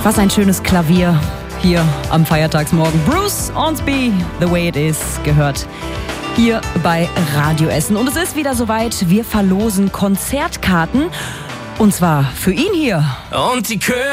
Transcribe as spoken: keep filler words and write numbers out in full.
Was ein schönes Klavier hier am Feiertagsmorgen. Bruce Hornsby, The Way It Is, gehört hier bei Radio Essen. Und es ist wieder soweit, wir verlosen Konzertkarten. Und zwar für ihn hier. Und die Chöre